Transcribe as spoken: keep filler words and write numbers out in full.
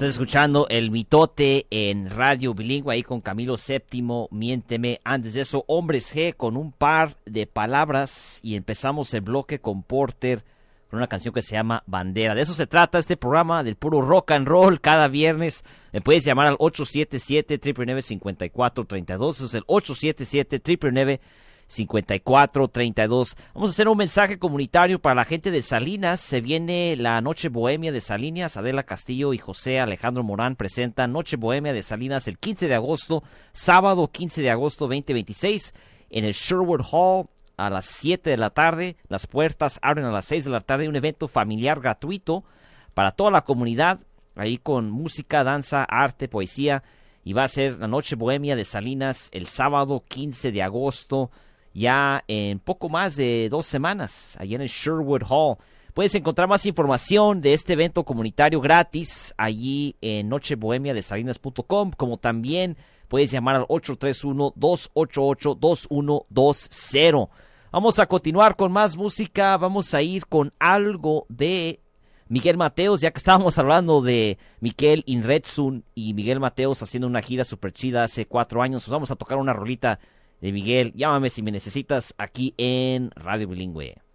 Estás escuchando El Mitote en Radio Bilingüe, ahí con Camilo Séptimo, Miénteme. Antes de eso, Hombres G con un par de palabras. Y empezamos el bloque con Porter, con una canción que se llama Bandera. De eso se trata este programa, del puro rock and roll. Cada viernes me puedes llamar al ocho siete siete, nueve nueve nueve, cinco cuatro tres dos. Eso es el ocho siete siete, nueve nueve nueve, cinco cuatro tres dos. Vamos a hacer un mensaje comunitario para la gente de Salinas. Se viene la Noche Bohemia de Salinas. Adela Castillo y José Alejandro Morán presentan Noche Bohemia de Salinas el quince de agosto, sábado quince de agosto veinte veintiséis, en el Sherwood Hall a las siete de la tarde. Las puertas abren a las seis de la tarde. Un evento familiar gratuito para toda la comunidad, ahí con música, danza, arte, poesía. Y va a ser la Noche Bohemia de Salinas el sábado quince de agosto, ya en poco más de dos semanas, allá en el Sherwood Hall. Puedes encontrar más información de este evento comunitario gratis allí en noche bohemia de salinas punto com, como también puedes llamar al ocho tres uno, dos ocho ocho, dos uno dos cero. Vamos a continuar con más música. Vamos a ir con algo de Miguel Mateos, ya que estábamos hablando de Miquel Inretsun y Miguel Mateos haciendo una gira super chida hace cuatro años. Pues vamos a tocar una rolita de Miguel. Llámame si me necesitas aquí en Radio Bilingüe.